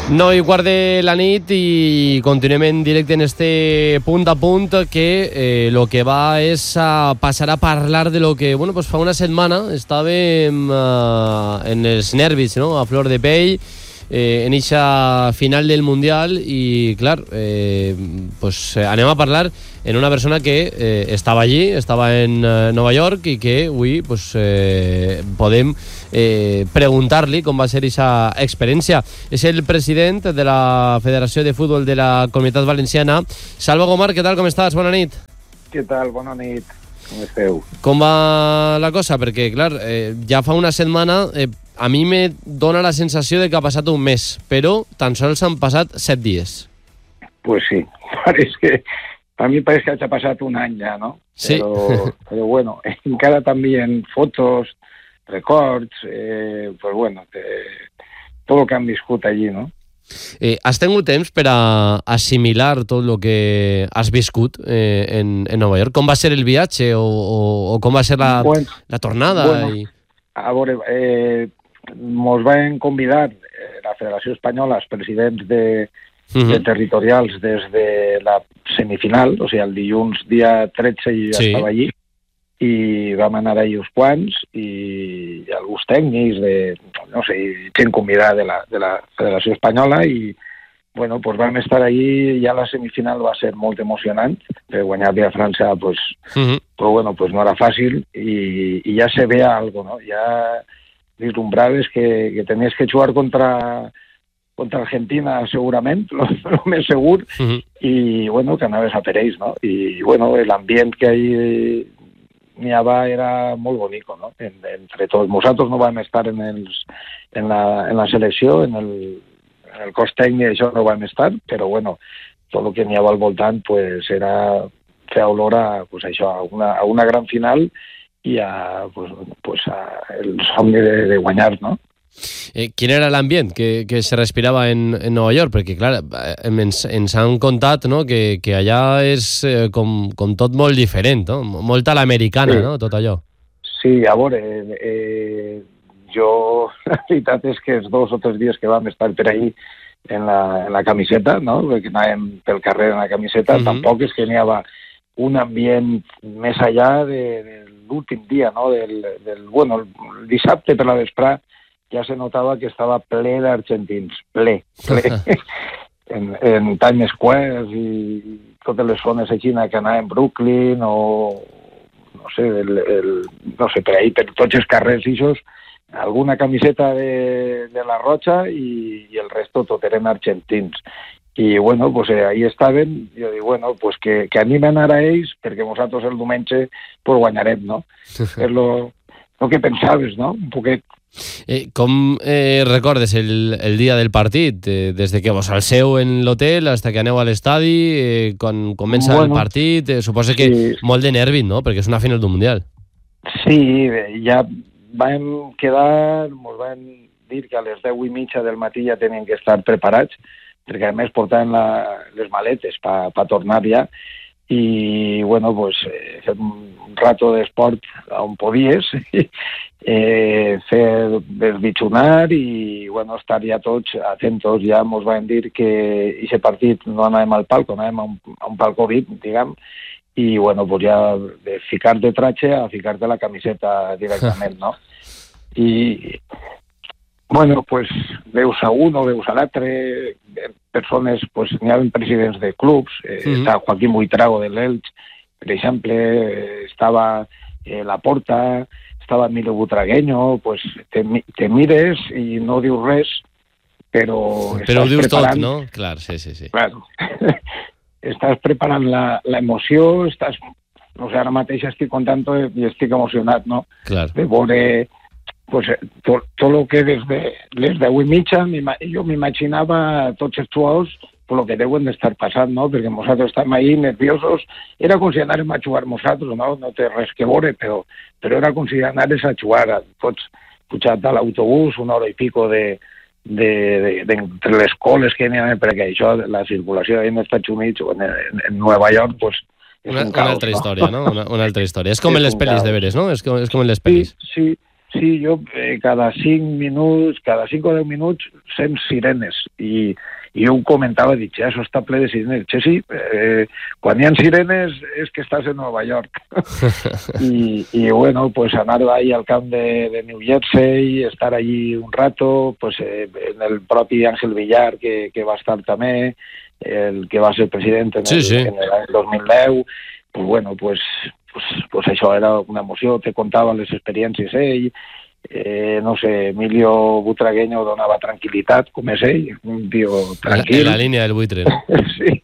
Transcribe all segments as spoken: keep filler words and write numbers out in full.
Nou i quart de la nit i continuem en directe en este punt a punt que eh, lo que va és a passar a parlar de lo que bueno, pues fa una setmana estàvem uh, en els nervis, no? A flor de pell, eh, en eixa final del Mundial i clar, eh, pues, anem a parlar en una persona que eh, estava allí, estava en eh, Nova York i que avui pues, eh, podem eh, preguntar-li com va ser aquesta experiència. És el president de la Federació de Futbol de la Comunitat Valenciana. Salva Gomar, què tal, com estàs? Bona nit. Què tal? Bona nit. Com esteu? Com va la cosa? Perquè, clar, eh, ja fa una setmana eh, a mi me dona la sensació de que ha passat un mes, però tan sols han passat set dies. Pues sí, pareix que a mi pareix que ha passat un any ja, no? Sí. Però, però bueno, encara també en fotos, records, eh, pues bueno, te, tot el que han viscut allí, no? Eh, has tingut temps per a assimilar tot el que has viscut eh, en, en Nova York? Com va ser el viatge o, o, o com va ser la, bueno, la tornada? Bueno, i... a veure, eh, mos van convidar eh, la Federació Espanyola, els presidents de, uh-huh. de territorials des de la semifinal, o sigui, el dilluns dia tretze ja sí. estava allí, i vam anar allà uns quants i alguns tècnics de, no sé, gent convidada de la, de la Federació Espanyola i, bueno, pues vam estar allí, ja la semifinal va ser molt emocionant, per guanyar-li a França, pues, uh-huh. però bueno, pues no era fàcil i, i ja se veia algo, no? Ja vislumbraves que, que tenies que jugar contra contra Argentina segurament, lo, lo més segur, uh-huh. i bueno, que anaves a per ells, no? I bueno, l'ambient que hi n'hi havia era molt bonic, no? En, entre tots. Nosaltres no vam estar en, els, en, la, en la selecció, en el, en el cos tècnic això no vam estar, però bueno, tot el que n'hi havia al voltant pues, era fer olor a, pues, això, a, una, a una gran final i a, pues, pues, a el somni de, de guanyar, no? Eh, quin era l'ambient que, que se respirava en, en Nova York? Perquè, clar, ens, ens han contat, no?, que, que allà és eh, com, com tot molt diferent, no? Molt a l'americana, sí. No?, tot allò. Sí, a veure, eh, jo, la veritat és que els dos o tres dies que vam estar per ahí en la, en la camiseta, no?, perquè anàvem pel carrer en la camiseta, uh-huh. tampoc és que n'hi havia un ambient més allà de, de l'últim dia, no?, del, del, bueno, el dissabte per la vesprà ja se notava que estava ple d'argentins, ple, ple, en, en Times Square i totes les zones així que anava en Brooklyn o, no sé, el, el, no sé, per ahí, per tots els carrers ixos, alguna camiseta de, de la Roja i, i el resto tot eren argentins. I, bueno, pues eh, ahí estaven, jo dic, bueno, pues que, que animen ara ells, perquè nosaltres el diumenge pues guanyarem, no? És lo, lo que pensaves, no? Un poquet. Eh, com eh, recordes el, el dia del partit? Eh, des de que vos alceu en l'hotel fins que aneu a l'estadi, eh, quan comença bueno, el partit, eh, suposo que sí. Molt de nervi, no? Perquè és una final d'un Mundial. Sí, ja vam quedar, ens van dir que a les deu i mitja del matí ja tenien que estar preparats, perquè a més portaven la, les maletes per pa tornar ja, i bueno, pues eh, fer un rato d'esport on podies, eh, fer desbitxonar i bueno, estar ja tots atentos. Ja ens van dir que aquest partit no anàvem al palco, anàvem a un, a un palco V I P, diguem, i bueno, pues ja de ficar-te tratge a ficar-te la camiseta directament, no? I bueno, pues veus a un o veus a l'altre, persones, pues n'hi havia presidents de clubs, eh, mm-hmm. Està Joaquín Buitrago de l'Elx, per exemple, eh, estava eh, Laporta, estava Emilio Butragueño, pues te, te mires i no dius res, però... Però ho dius tot, no? Clar, sí, sí, sí. Claro. Estàs preparant l'emoció, estàs... No sé, ara mateix estic contant i estic emocionat, no? Clar. De veure... Pues tot, tot el que des de les deu i mitja jo m'imaginava tots els jugadors per lo que deuen d'estar passant, no? Perquè nosaltres estem ahí nerviosos, era com si anàrem a jugar nosaltres, no? No té res que veure, però, però era com si anaves a jugar, tots pujat a l'autobús, una hora i pico de, de, de, de, entre les coles que n'hi ha, perquè això, la circulació en els Estats Units o en, en, en Nova York, pues, és una, un caos, una altra no? història, no? Una, una altra història. És com és en les pel·lis de veres, no? És com, és com en les pel·lis. Sí, sí. sí, jo eh, cada cinc minuts, cada cinc o deu minuts sent sirenes i, i jo ho comentava, dic, ja, això està ple de sirenes. Sí, sí, eh, quan hi ha sirenes és que estàs en Nova York. I, i bueno, pues anar ahí al camp de, de New Jersey, estar allí un rato, pues eh, en el propi Ángel Villar, que, que va estar també, el que va ser president en, sí, el, sí. en l'any dos mil deu, pues bueno, pues, pues, pues això era una emoció, te contava les experiències ell, eh, no sé, Emilio Butragueño donava tranquil·litat, com és ell, un tio tranquil. En la línia del buitre, no? Sí.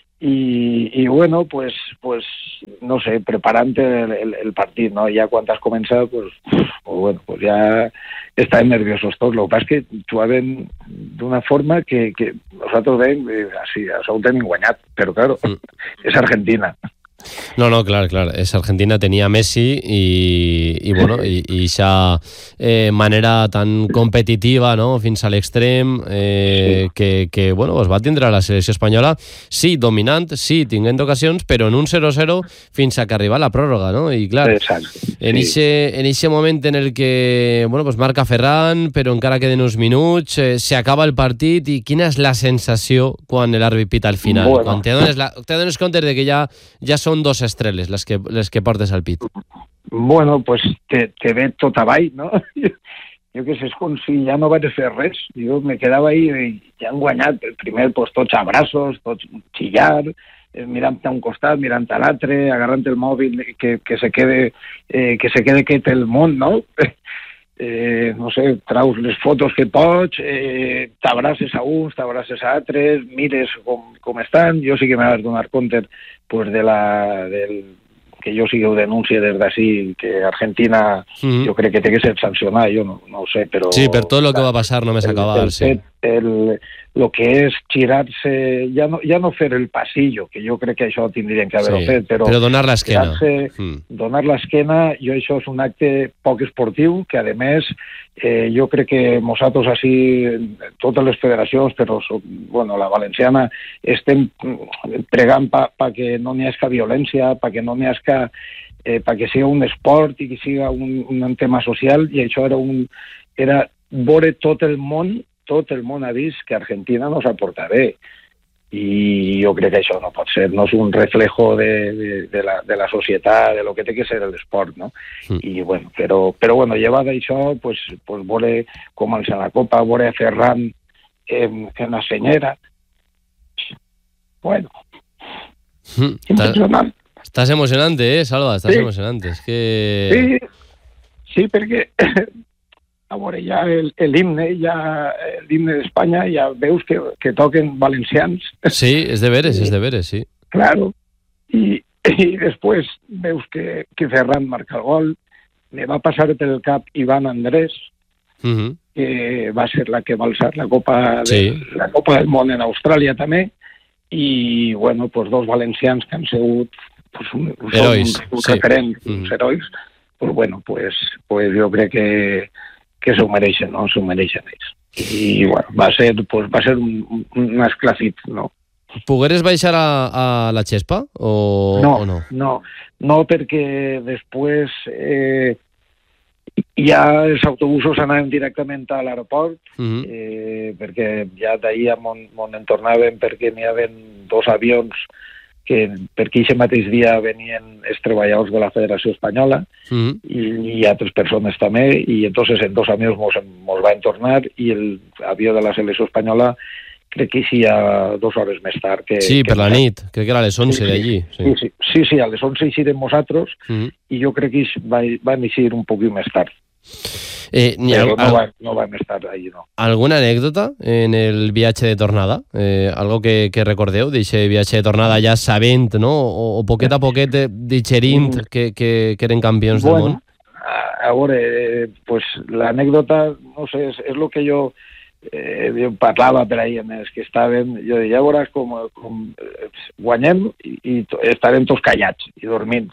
Y, y bueno, pues, pues no sé, preparant el, el, el partit, ¿no? Ya cuando has comenzado, pues, pues bueno, pues ya están nerviosos todos. Lo que pasa es que jugaven d'una forma que, que nosotros ven, eh, así, això ho tenim guanyat, però claro, mm. és Argentina. No, no, clar, clar. És Argentina, tenia Messi i, i bueno, i, i aquesta eh, manera tan competitiva, no?, fins a l'extrem, eh, sí. que, que bueno, es va tindre a la selecció espanyola, sí, dominant, sí, tinguent ocasions, però en un zero zero fins a que arriba la pròrroga, no? I clar, sí. en aquest moment en el que, bueno, pues marca Ferran, però encara queden uns minuts, eh, s'acaba el partit, i quina és la sensació quan l'àrbit pita al final? Bueno. Quan te dones, la, te dones compte de que ja, ja són dos estreles les que, les que portes al pit. Bueno, pues te, te ve tot avall, no? Jo que sé, és com si ja no vaig fer res. Jo me quedava ahí i ja han guanyat. El primer, pues, tots abraços, tots xillar, mirant a un costat, mirant a l'altre, agarrant el mòbil, que, que se quede eh, que se quede quiet el món, no? Eh, no sé, traus les fotos que pots, eh, t'abraces a uns, t'abraces a altres, mires com, com estan. Jo sí que m'he de donar compte pues, de la, del, que jo sí que ho denuncie des d'ací, que Argentina mm-hmm. jo crec que té que ser sancionada, jo no, no ho sé, però... Sí, per tot el que va passar només acabar, el, sí. El, lo que és girar-se, ja no, ja no fer el passillo, que jo crec que això tindrien que haver-ho sí, fet, però... Però donar l'esquena. Mm. Donar l'esquena, jo això és un acte poc esportiu, que a més, eh, jo crec que nosaltres així, totes les federacions, però bueno, la valenciana, estem pregant pa, pa que no n'hi hagi violència, pa que no n'hi hagi eh, pa que sigui un esport i que sigui un, un tema social, i això era un... era veure tot el món, tot el món ha vist que Argentina no s'aporta bé. I jo crec que això no pot ser, no és un reflejo de, de, de, la, de la societat, de lo que té que ser l'esport, no? Mm. I bueno, però, però bueno, llevat això, pues, pues veure com en la Copa, veure a Ferran en, en la senyera, bueno, mm. impressionant. Estàs emocionant, eh, Salva? Estàs sí. emocionant, és que... Sí, sí, perquè... a veure, ja l'himne, ja l'himne d'Espanya, ja veus que, que toquen valencians. Sí, és de veres, és de veres, sí. Claro, i, i després veus que, que Ferran marca el gol, me va passar per el cap Iván Andrés, uh-huh. que va ser la que va alçar la Copa, de, sí. la Copa del Món en Austràlia també, i, bueno, pues dos valencians que han sigut pues, un, herois, un, un sí. referent, uh-huh. uns herois, pues, bueno, pues, pues jo crec que que s'ho mereixen, no? S'ho mereixen ells. I, bueno, va ser, pues, va ser un, un esclafit, no? Pogueres baixar a, a la Xespa o no? O no, no, no, perquè després eh, ja els autobusos anaven directament a l'aeroport, uh-huh. eh, perquè ja d'ahir on, on en tornaven, perquè n'hi havia dos avions que perquè aquest mateix dia venien els treballadors de la Federació Espanyola mm. i, i altres persones també, i entonces en dos amics mos, mos van tornar, i el avió de la Selecció Espanyola crec que hi ha dues hores més tard. Que, sí, que per la nit, crec que era a les onze sí, d'allí. Sí. Sí, sí, sí, sí, a les onze eixirem nosaltres, mm. i jo crec que va, van eixir un poquet més tard. Eh, Però no, va, no vam estar allí, no. ¿Alguna anécdota en el viatge de tornada? Eh, algo que, que recordeu d'aquest viatge de tornada ja sabent, no? O, o poquet a poquet digerint mm. que, que, que eren campions bueno, del món? A, a veure, eh, pues l'anècdota, no sé, és, és el que jo, eh, jo parlava per ahir amb els que estaven, jo deia, ja veuràs com, com eh, guanyem i, i estarem tots callats i dormint.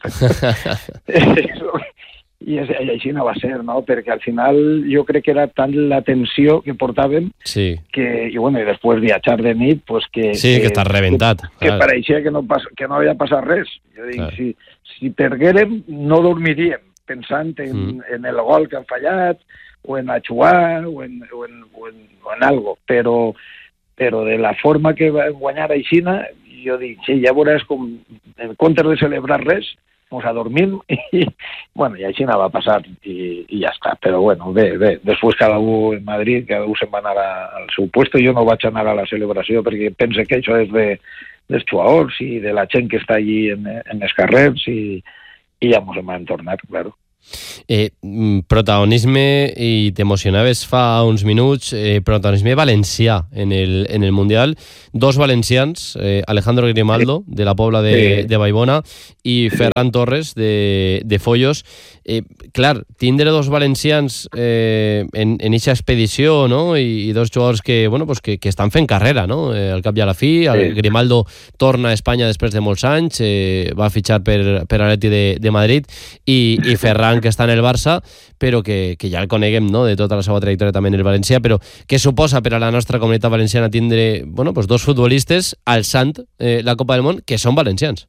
I així no va ser, no? Perquè al final jo crec que era tant la tensió que portàvem sí. que, i bueno, i després viatjar de nit, pues que... Sí, que, que estàs rebentat. Que, que pareixia que no, pas, que no havia passat res. Jo dic, si, si perguérem, no dormiríem, pensant en, mm. en el gol que han fallat, o en Achuà, o en, o en, o en, o en algo, però, però de la forma que va guanyar a Xina, jo dic, sí, ja veuràs com, en comptes de celebrar res, ens adormim i, bueno, i així va passar i, i ja està. Però bueno, bé, bé, després cada un en Madrid, cada un se'n va anar a, al seu puesto. Jo no vaig anar a la celebració perquè pense que això és de, dels jugadors i de la gent que està allí en, en els carrers i, i ja ens en vam tornar, claro. Eh, protagonisme, i t'emocionaves fa uns minuts, eh, protagonisme valencià en el, en el Mundial. Dos valencians, eh, Alejandro Grimaldo, de la Pobla de, de Vallbona, i Ferran Torres, de, de Follos. Eh, clar, tindre dos valencians eh, en eixa expedició, no? I, i dos jugadors que, bueno, pues que, que estan fent carrera, no? Eh, al cap i a la fi. El Grimaldo torna a Espanya després de molts anys, eh, va fitxar per, per Atleti de, de Madrid, i, i Ferran, que està en el Barça, però que, que ja el coneguem, no?, de tota la seva trajectòria també en el València, però què suposa per a la nostra comunitat valenciana tindre, bueno, pues dos futbolistes alçant eh, la Copa del Món que són valencians?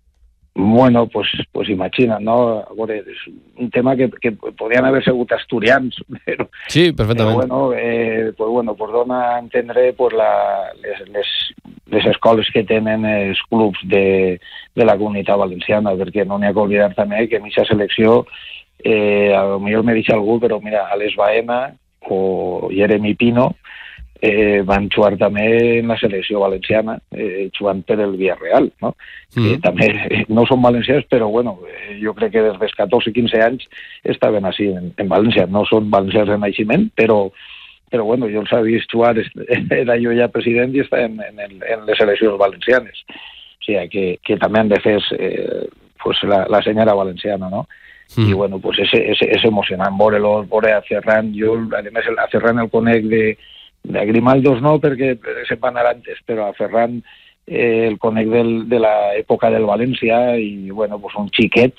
Bueno, pues, pues imagina, no? A veure, és un tema que, que podien haver sigut asturians, però... Sí, perfectament. Però, bueno, eh, pues, bueno, pues dona a entendre pues, la, les, les, les escoles que tenen els clubs de, de la comunitat valenciana, perquè no n'hi ha que oblidar també que en aquesta selecció, eh, a lo millor me deixa algú, però mira, Alex Baena o Jeremy Pino eh, van jugar també en la selecció valenciana, eh, jugant per el Villarreal, no? Mm. Que també no són valencians, però bueno, eh, jo crec que des dels catorze o quinze anys estaven així en, en València. No són valencians de naixement, però, però bueno, jo els havia vist jugar, era jo ja president i estava en, en, el, en les seleccions valencianes. O sigui, que, que també han de fer eh, pues la, la senyora valenciana, no? Mm. I bueno, pues és, és, és emocionant veure-lo, veure a Ferran. Jo, a més, a Ferran el conec de de Grimaldos no, perquè se'n va anar antes, però a Ferran eh, el conec del, de l'època del València i, bueno, pues un xiquet,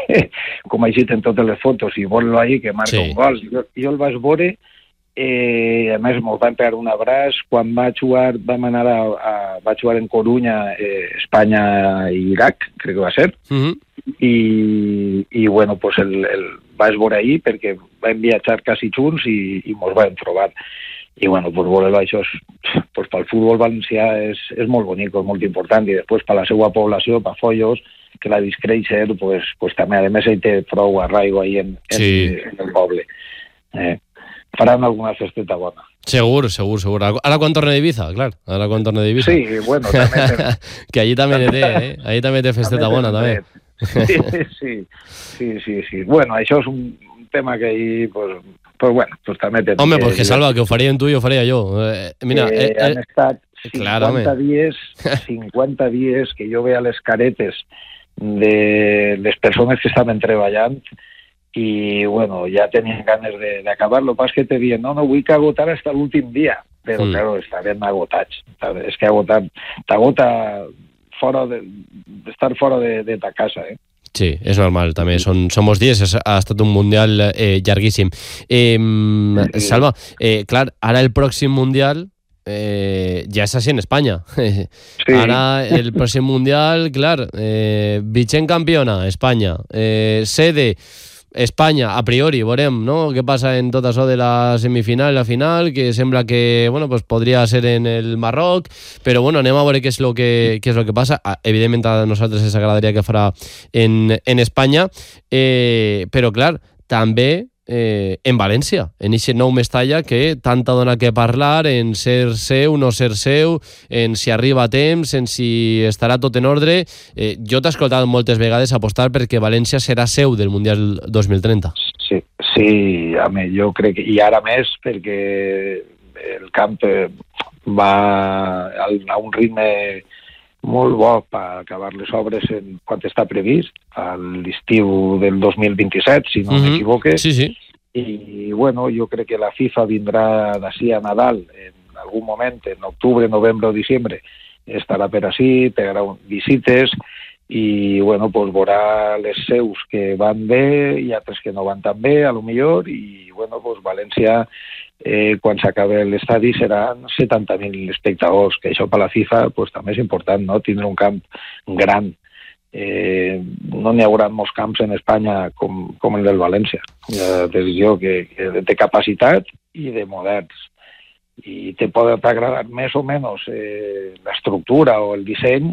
com ha dit en totes les fotos, i vol-lo ahí que marca sí. un gol. Jo, jo el vaig veure, eh, a més mos van pegar un abraç, quan va jugar, vam anar a, a va jugar en Corunya, eh, Espanya i Iraq, crec que va ser, uh-huh. i, i bueno, pues el, el vaig veure ahí perquè vam viatjar quasi junts i, i mos vam trobar. I bueno, pues veure-lo això és, pues pel futbol valencià és, és molt bonic, és molt important, i després per la seva població, per Follos, que l'ha vist créixer, pues, pues també, a més, hi té prou arraigo ahí en, en, sí. en el poble. Eh, faran alguna festeta bona. Segur, segur, segur. Ara quan torna d'Ibiza, clar. Ara quan torna d'Ibiza. Sí, bueno, també... Ten... que allí també té, eh? Allí també té festeta també bona, també. Sí, sí, sí, sí, sí. Bueno, això és un tema que ahí, pues... Pues bueno, pues també... Home, pues que salva, que ho faríem tu i ho faria jo. Eh, mira, eh, eh, han estat cinquanta dies, cinquanta dies que jo veia les caretes de les persones que estaven treballant i, bueno, ja tenien ganes d'acabar. Lo pas que te diuen, no, no, vull que agotar hasta l'últim dia. Però, mm. claro, estaven agotats. És que agotar, t'agota fora de, estar fora de, de ta casa, eh? Sí, és normal, també. Són, són molts dies, ha estat un Mundial eh, llarguíssim. Eh, Salva, eh, clar, ara el pròxim Mundial eh, ja és així en Espanya. Sí. Ara el pròxim Mundial, clar, eh, Vicent campiona, Espanya. Eh, sede, Espanya, a priori, veurem, no?, què passa en tot això de la semifinal i la final, que sembla que, bueno, pues podria ser en el Marroc, però, bueno, anem a veure què és lo que, què és lo que passa. Evidentment, a nosaltres ens agradaria que farà en, en Espanya, eh, però, clar, també eh, en València, en aquest nou Mestalla que tanta dona que parlar en ser seu, no ser seu, en si arriba a temps, en si estarà tot en ordre. Eh, jo t'he escoltat moltes vegades apostar perquè València serà seu del Mundial dos mil trenta. Sí, sí, a mi, jo crec que, i ara més perquè el camp va a un ritme molt bo per acabar les obres en quan està previst, a l'estiu del dos mil vint-i-set, si no mm-hmm. m'equivoque. Sí, sí. I, bueno, jo crec que la FIFA vindrà d'ací a Nadal en algun moment, en octubre, novembre o diciembre, estarà per ací, pegarà visites i, bueno, pues veurà les seus que van bé i altres que no van tan bé, a lo millor, i, bueno, pues València, eh, quan s'acabi l'estadi, seran setanta mil espectadors, que això per la FIFA pues, també és important, no?, tindre un camp gran. eh, no n'hi haurà molts camps en Espanya com, com el del València. Ja te dic jo que, que de capacitat i de moderns. I te pot agradar més o menys eh, l'estructura o el disseny,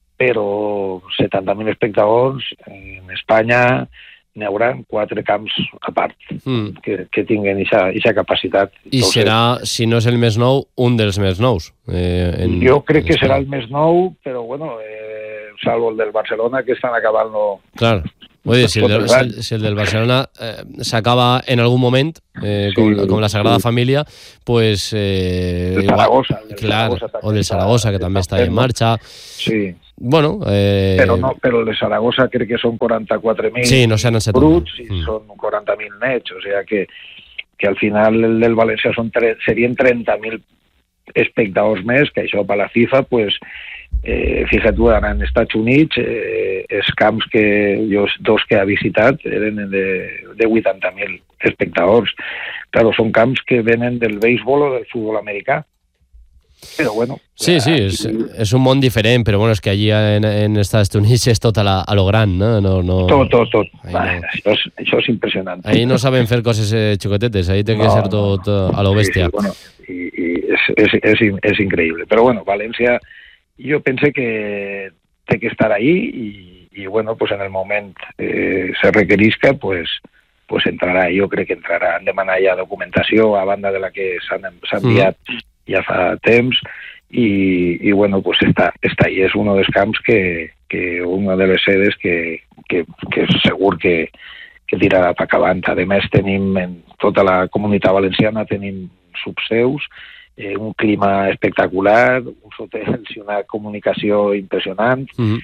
però setanta mil espectadors en Espanya n'hi haurà quatre camps a part mm. que, que tinguen aquesta capacitat. I Entonces, serà, si no és el més nou, un dels més nous. Eh, en, jo crec que serà el més nou, però bueno, eh, salvo el del Barcelona, que estan acabant-lo... Clar. Vull dir, si el, del, si, si el del Barcelona eh, s'acaba en algun moment, eh, com, sí, com la Sagrada sí. Família, pues... Eh, el Zaragoza. El clar, Zaragoza o del Zaragoza, que també està en marxa. Sí. Bueno... Eh... Però, no, però el de Zaragoza crec que són quaranta-quatre mil sí, no bruts i mm. són quaranta mil nets, o sigui que, que al final el del València són tre serien trenta mil espectadors més, que això per la FIFA, pues, eh, fixa't tu, ara en Estats Units, eh, els camps que jo, dos que ha visitat, eren de, de vuitanta mil espectadors. Claro, són camps que venen del béisbol o del futbol americà. Però bueno... Sí, sí, és, és un món diferent, però bueno, és que allí en, en Estats Units és tot a, la, a lo gran, no? no, no... Tot, tot, tot. Va, no. Això, és, això és impressionant. Ahí no saben fer coses eh, xuquetetes, ahí té que no, ser tot no. a lo bèstia. Sí, sí, bueno, i, i és, és, és, és increïble. Però bueno, València, jo pense que té que estar ahí i, i bueno, pues en el moment eh, se requerisca, pues, pues entrarà. Jo crec que entrarà. Han demanat ja documentació a banda de la que s'ha enviat mm. ja fa temps i, i bueno, pues està, està ahí. És un dels camps que, que una de les sedes que, que, que segur que, que tirarà per acabant. A més, tenim en tota la comunitat valenciana tenim subseus, eh, un clima espectacular, uns hotels i una comunicació impressionant, mm-hmm.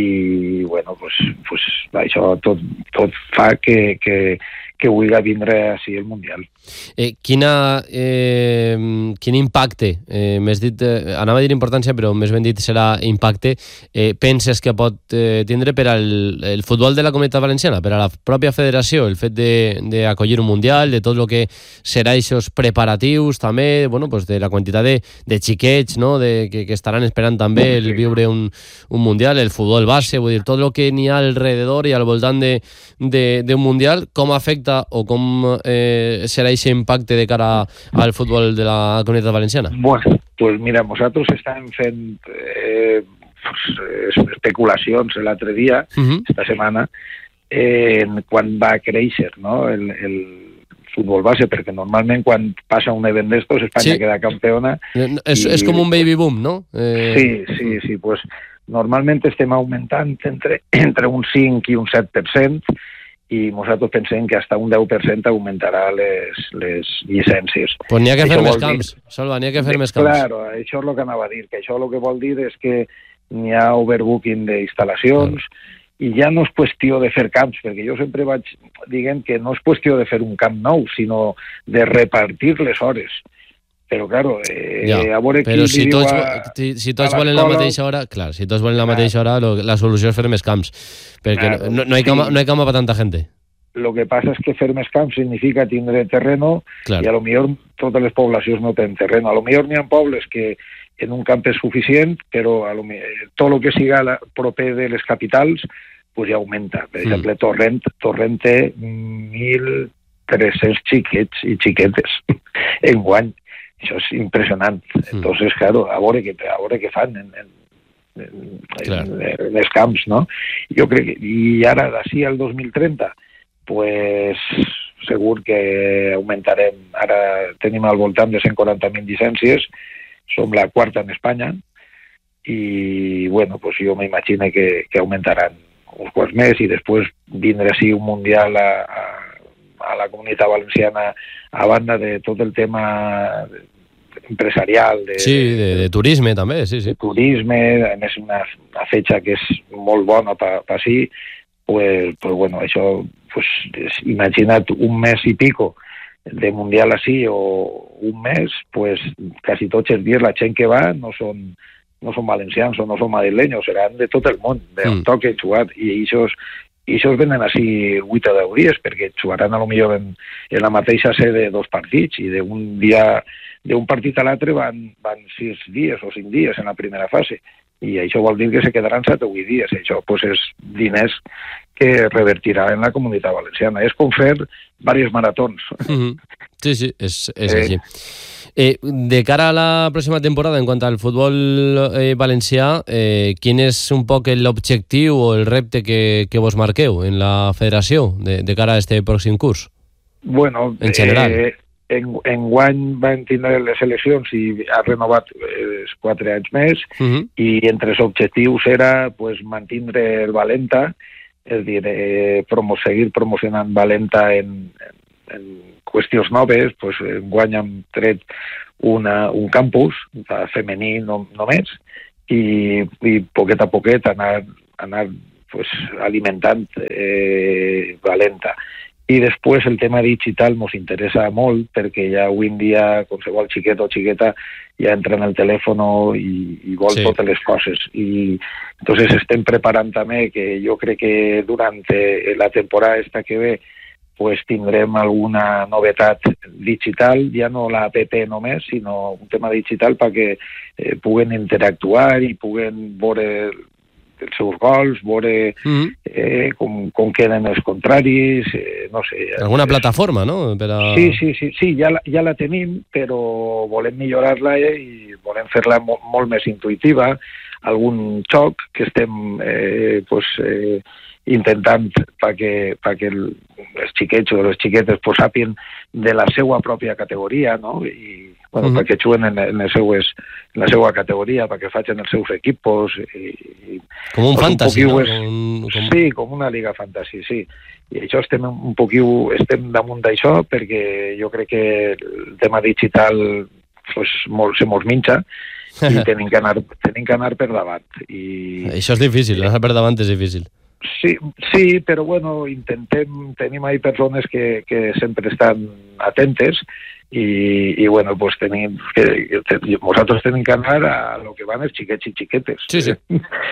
i bueno, pues, pues, això tot, tot fa que, que, que vulgui vindre així el Mundial. Eh, quina, eh, quin impacte, eh, m'has dit, eh, anava a dir importància, però més ben dit serà impacte, eh, penses que pot eh, tindre per al el futbol de la Comunitat Valenciana, per a la pròpia federació, el fet d'acollir un Mundial, de tot el que serà aquests preparatius també, bueno, pues de la quantitat de, de xiquets, no? de, que, que estaran esperant també el viure un, un Mundial, el futbol base, vull dir, tot el que n'hi ha alrededor i al voltant d'un Mundial, com afecta o com eh, serà aquest impacte de cara al futbol de la Comunitat Valenciana? Bueno, pues mira, nosaltres estàvem fent eh, pues, especulacions l'altre dia, uh-huh. esta setmana, eh, quan va créixer, no?, el, el futbol base, perquè normalment quan passa un event d'estos Espanya sí. queda campeona. És, i, és com un baby boom, no? Eh... Sí, sí, sí, pues normalment estem augmentant entre, entre un cinc i un set per cent i nosaltres pensem que fins un deu per cent augmentarà les, les llicències. Pues n'hi ha que fer més camps, Salva, n'hi ha que fer més camps. Claro, això és el que anava a dir, que això el que vol dir és que n'hi ha overbooking d'instal·lacions ah. i ja no és qüestió de fer camps, perquè jo sempre vaig dient que no és qüestió de fer un camp nou, sinó de repartir les hores. Però, claro, eh, ja, a veure qui però si li tots, diu a, si, si tots volen la mateixa hora, clar, si tots volen la clar. mateixa hora, lo, la solució és fer més camps, perquè claro, no, no, hay cama, sí. no hay cama para tanta gente. Lo que pasa es que fer més camps significa tindre terreno claro. i a lo millor totes les poblacions no tenen terreno. A lo millor n'hi ha pobles que en un camp és suficient, però a lo millor, tot el que siga la, proper de les capitals pues ja augmenta. Per mm. exemple, Torrent, Torrent té mil tres-cents xiquets i xiquetes en guany. Això és impressionant. Mm. Entonces, claro, a veure què, a veure què fan en, en, en, en, en els camps, no? Jo crec que, i ara d'ací al dos mil trenta, pues segur que augmentarem. Ara tenim al voltant de cent quaranta mil llicències, som la quarta en Espanya, i bueno, pues jo m'imagino que, que augmentaran uns quants més, i després vindrà així un mundial a, a a la Comunitat Valenciana a banda de tot el tema empresarial. De, sí, de, de turisme també, sí, sí. De turisme, a més una, una fetxa que és molt bona per pa sí, pues, pues bueno, això, pues, imagina't un mes i pico de Mundial així o un mes, pues quasi tots els dies la gent que va no són no són valencians o no són madrilenyos, seran de tot el món, de on mm. toque jugar, i això i això es venen així vuit o deu dies, perquè jugaran a lo millor en, en la mateixa sede dos partits, i d'un dia d'un partit a l'altre van, van sis dies o cinc dies en la primera fase. i això vol dir que se quedaran set o vuit dies. Això pues, és diners que revertirà en la Comunitat Valenciana. És com fer diversos maratons. Mm-hmm. Sí, sí, és, és eh. així. Eh, de cara a la pròxima temporada, en quant al futbol eh, valencià, eh, quin és un poc l'objectiu o el repte que, que vos marqueu en la federació de, de cara a este pròxim curs? Bueno, en general. Eh, en, en guany van tindre les eleccions i ha renovat eh, quatre anys més, uh-huh. i entre els objectius era pues, mantindre el Valenta, és dir, eh, promo, seguir promocionant Valenta en, en, en qüestions noves. Pues, en guany hem tret una, un campus femení no, només, i, i poquet a poquet anar, anar pues, alimentant eh, Valenta. I després el tema digital ens interessa molt perquè ja avui en dia qualsevol xiquet o xiqueta ja entra en el telèfon i, i vol sí. totes les coses. I entonces estem preparant també que jo crec que durant la temporada esta que ve pues tindrem alguna novetat digital, ja no la app només, sinó un tema digital perquè eh, puguen interactuar i puguen veure els seus gols, veure mm-hmm. eh, com, com queden els contraris, eh, no sé. Alguna és... plataforma, no? Per a... Sí, sí, sí, sí ja, la, ja la tenim, però volem millorar-la eh, i volem fer-la mo molt més intuïtiva. Algun xoc que estem eh, pues, eh, intentant perquè, perquè el, els xiquets o les xiquetes pues, sàpien de la seva pròpia categoria, no? I bueno, mm-hmm. perquè juguen en, en, les seues, en la seva categoria, perquè facin els seus equipos. I, i, com un pues, fantasy, un no? És, com, com... Sí, com una liga fantasy, sí. I això estem un poquiu, estem damunt d'això perquè jo crec que el tema digital pues, molt, se mos minxa i tenim que anar, tenim que anar per davant. I... Això és difícil, anar per davant és difícil. Sí, sí, però bueno, intentem, tenim ahí persones que, que sempre estan atentes i, i bueno, pues tenim que, que nosaltres tenim que anar a lo que van els xiquets i xiquetes. Sí, sí.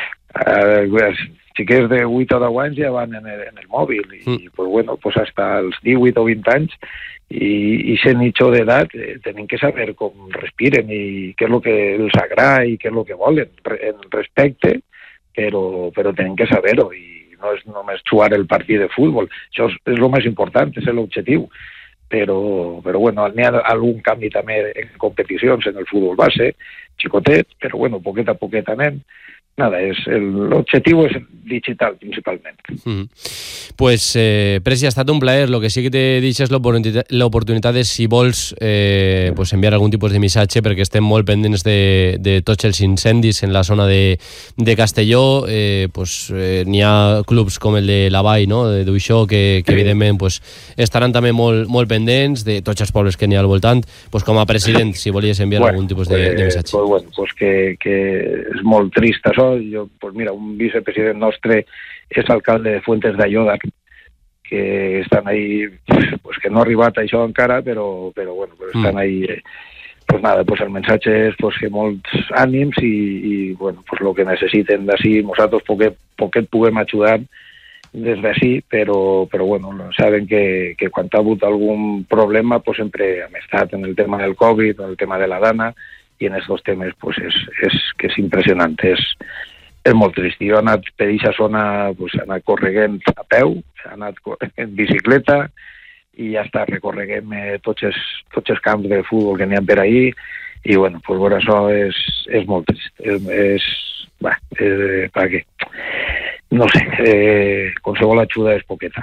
Els xiquets de vuit o deu anys ja van en el, en el mòbil i mm. pues bueno, pues hasta els divuit o vint anys i, i sent nicho d'edat eh, tenim que saber com respiren i què és el que els agrada i què és el que volen en respecte, però, però tenim que saber-ho i no és només jugar el partit de futbol. Això és, és el més important, és l'objectiu. Però, però bueno, n'hi ha algun canvi també en competicions en el futbol base, xicotet, però bueno, poquet a poquet anem. Nada, es l'objectiu és digital principalment. Mm. Pues, eh, Presi, ha estat un plaer. Lo que sí que te deixes l'oportunitat és, si vols, eh, pues enviar algun tipus de missatge, perquè estem molt pendents de, de tots els incendis en la zona de, de Castelló. Eh, pues, eh, n'hi ha clubs com el de la Vall, no? de Duixó, que, que evidentment pues, estaran també molt, molt pendents de tots els pobles que n'hi ha al voltant. Pues, com a president, si volies enviar bueno, algun tipus de, de missatge. Pues, bueno, pues que, que és molt trist això. Jo, pues mira, un vicepresident nostre és alcalde de Fuentes d'Aiòder, que estan ahí, pues que no ha arribat a això encara, però, però bueno, pues estan mm. ahí. Eh, pues nada, pues el missatge és pues, que molts ànims i, i bueno, pues lo que necessiten d'ací, nosaltres poquet, poquet puguem ajudar des d'ací, però, però bueno, saben que, que quan ha hagut algun problema, pues sempre hem estat en el tema del Covid, en el tema de la Dana, i en aquests temes pues, és, és que és impressionant, és, és molt trist. Jo he anat per aquesta zona, pues, he anat correguent a peu, he anat en bicicleta i ja està, recorreguem eh, tots, els, tots els camps de futbol que n'hi ha per ahir i bueno, pues, veure això és, és molt trist. És, és, bah, és per què? No sé, eh, qualsevol ajuda és poqueta.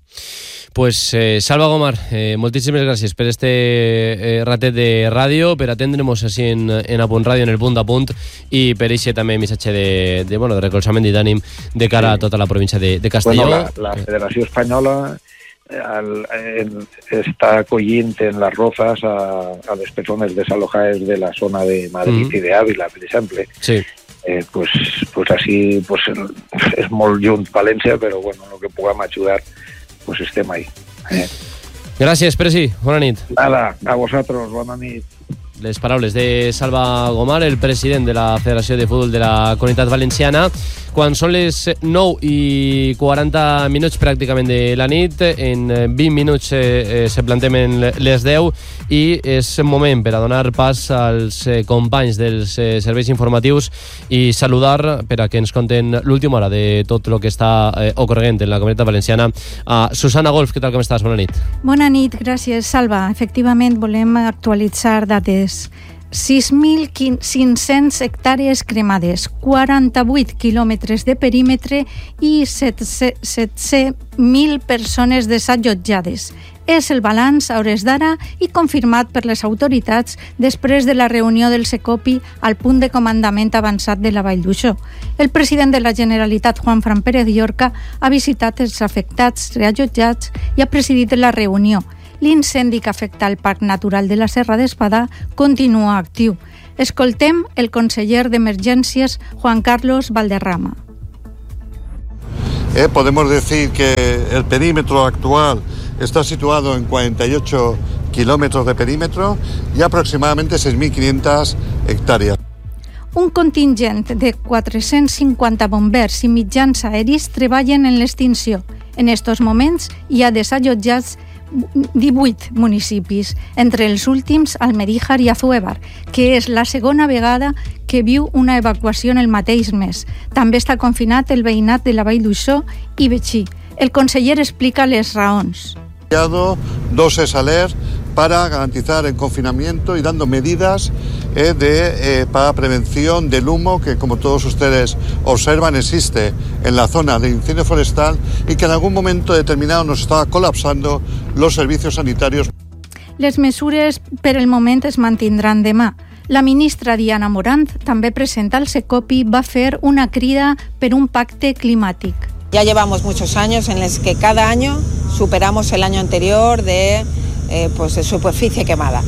Pues eh, Salva Gomar, eh, moltíssimes gràcies per este eh, ratet de ràdio, per atendre'ns així en, en A Punt Ràdio, en el punt a punt, i per eixe també missatge de, de, bueno, de recolzament i d'ànim de cara sí. a tota la província de, de Castelló. Bueno, la, la Federació Espanyola el, el, està acollint en les Rozas a, a les persones desalojades de la zona de Madrid mm. i d'Àvila, per exemple. Sí. Eh, pues, pues així pues, és molt lluny València, però bueno, el que puguem ajudar pues estem ahí. Eh? Gràcies, Presi. Bona nit. Nada, a vosaltres, bona nit. Les paraules de Salva Gomar, el president de la Federació de Futbol de la Comunitat Valenciana. quan són les nou i quaranta minuts pràcticament de la nit. En vint minuts eh, se plantem les deu i és moment per a donar pas als eh, companys dels eh, serveis informatius i saludar per a que ens conten l'última hora de tot el que està eh, ocorrent en la Comunitat Valenciana. A Susana Golf, què tal, com estàs? Bona nit. Bona nit, gràcies, Salva. Efectivament, volem actualitzar dades. sis mil cinc-cents hectàrees cremades, quaranta-vuit quilòmetres de perímetre i setze mil persones desallotjades. És el balanç a hores d'ara i confirmat per les autoritats després de la reunió del Secopi al punt de comandament avançat de la Vall d'Uixó. El president de la Generalitat, Juanfran Pérez Llorca, ha visitat els afectats reallotjats i ha presidit la reunió. L'incendi que afecta el Parc Natural de la Serra d'Espadà continua actiu. Escoltem el conseller d'Emergències, Juan Carlos Valderrama. Eh, podemos decir que el perímetro actual está situado en cuarenta y ocho kilómetros de perímetro y aproximadamente seis mil quinientas hectáreas. Un contingent de quatre-cents cinquanta bombers i mitjans aeris treballen en l'extinció. En estos moments hi ha desallotjats divuit municipis, entre els últims Almedíjar i Azuévar, que és la segona vegada que viu una evacuació en el mateix mes. També està confinat el veïnat de la Vall d'Uixó i Betxí. El conseller explica les raons. Dos ESALER para garantizar el confinamiento y dando medidas eh, de, eh, para prevención del humo que, como todos ustedes observan, existe en la zona de incendio forestal y que en algún momento determinado nos estaba colapsando los servicios sanitarios. Les mesures per el moment es mantindran demà. La ministra Diana Morant, també presenta al Secopi, va fer una crida per un pacte climàtic. Ya llevamos muchos años en los que cada año superamos el año anterior de, eh, pues de superficie quemada.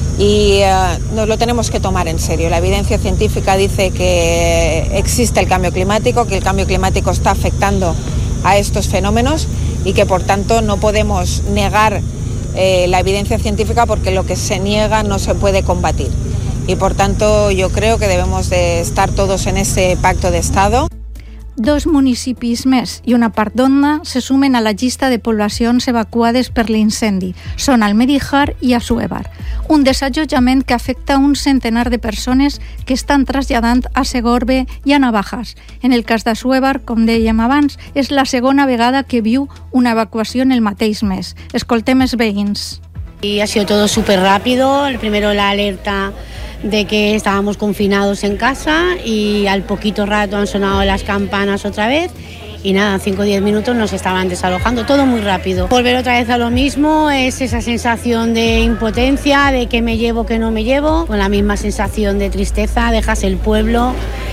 Y uh, nos lo tenemos que tomar en serio. La evidencia científica dice que existe el cambio climático, que el cambio climático está afectando a estos fenómenos y que por tanto no podemos negar eh, la evidencia científica porque lo que se niega no se puede combatir. Y por tanto yo creo que debemos de estar todos en ese pacto de Estado. Dos municipis més i una part d'Onda se sumen a la llista de poblacions evacuades per l'incendi. Són Almedíjar i Azuévar. Un desallotjament que afecta un centenar de persones que estan traslladant a Segorbe i a Navajas. En el cas d'Azuévar, com dèiem abans, és la segona vegada que viu una evacuació en el mateix mes. Escoltem els veïns. Y ha sido todo súper rápido. El primero la alerta de que estábamos confinados en casa y al poquito rato han sonado las campanas otra vez y nada, en cinco o diez minutos nos estaban desalojando, todo muy rápido. Volver otra vez a lo mismo es esa sensación de impotencia, de que me llevo, que no me llevo, con la misma sensación de tristeza, dejas el pueblo,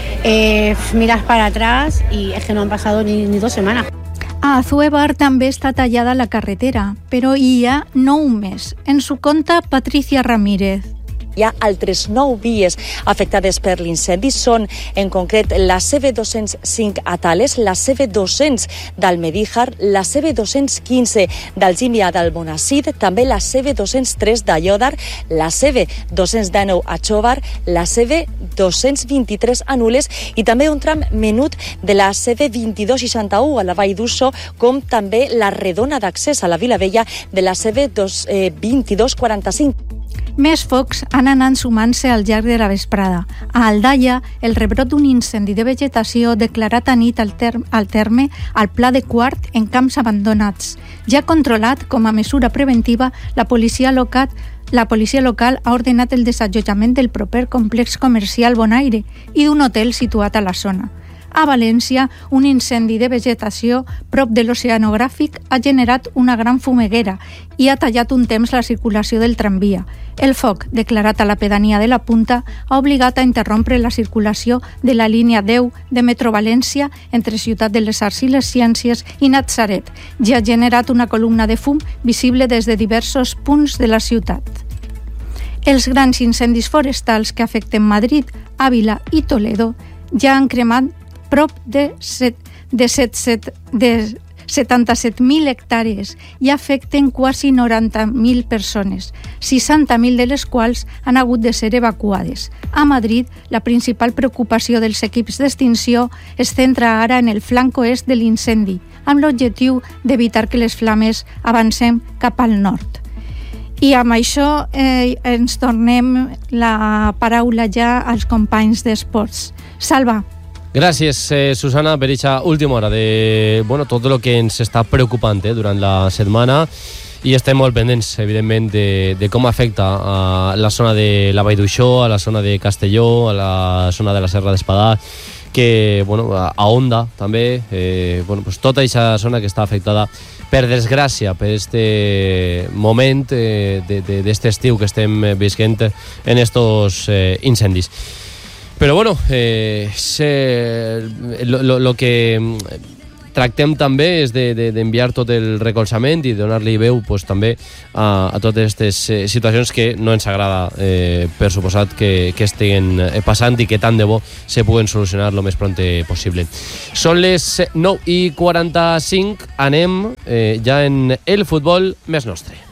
eh, miras para atrás y es que no han pasado ni, ni dos semanas. A Azuévar també està tallada la carretera, però hi ha nou més. Ens ho conta Patricia Ramírez. Hi ha altres nou vies afectades per l'incendi. Són, en concret, la C B dos-cents cinc a Tales, la C B dos-cents d'Almedíjar, la C B dos-cents quinze d'Algímia d'Almonacid, també la C B dos-cents tres d'Aiòdar, la C B dos-cents dinou a Xóvar, la C B dos-cents vint-i-tres a Nules i també un tram menut de la C B vint-i-dos seixanta-u a la Vall d'Uixó, com també la redona d'accés a la Vila Vella de la C B vint-i-dos quaranta-cinc. Més focs han anat sumant-se al llarg de la vesprada. A Aldaia, el rebrot d'un incendi de vegetació declarat a nit al, term, al terme al Pla de Quart en camps abandonats. Ja controlat com a mesura preventiva, la policia local, la policia local ha ordenat el desallotjament del proper complex comercial Bonaire i d'un hotel situat a la zona. A València, un incendi de vegetació prop de l'oceanogràfic ha generat una gran fumeguera i ha tallat un temps la circulació del tramvia. El foc, declarat a la pedania de la Punta, ha obligat a interrompre la circulació de la línia deu de Metro València entre Ciutat de les Arts i les Ciències i Natzaret. Ja ha generat una columna de fum visible des de diversos punts de la ciutat. Els grans incendis forestals que afecten Madrid, Àvila i Toledo ja han cremat prop de, set, de, set, set, de setanta-set mil hectàrees i afecten quasi noranta mil persones, seixanta mil de les quals han hagut de ser evacuades. A Madrid, la principal preocupació dels equips d'extinció es centra ara en el flanc oest de l'incendi, amb l'objectiu d'evitar que les flames avancem cap al nord. I amb això eh, ens tornem la paraula ja als companys d'esports. Salva. Gràcies, eh, Susana, per aquesta última hora de bueno, tot el que ens està preocupant eh, durant la setmana, i estem molt pendents, evidentment, de, de com afecta a la zona de la Vall d'Uixó, a la zona de Castelló, a la zona de la Serra d'Espadà, que, bueno, a Onda també, eh, bueno, pues tota aquesta zona que està afectada, per desgràcia, per este moment eh, d'aquest estiu que estem visquent en estos eh, incendis. Però bueno, eh, lo, lo, lo que tractem també és d'enviar de, de, tot el recolzament i donar-li veu pues, també a, a totes aquestes eh, situacions que no ens agrada, eh, per suposat, que, que estiguen passant i que tant de bo se puguen solucionar el més pront possible. Són les nou i quaranta-cinc, anem eh, ja en el futbol més nostre.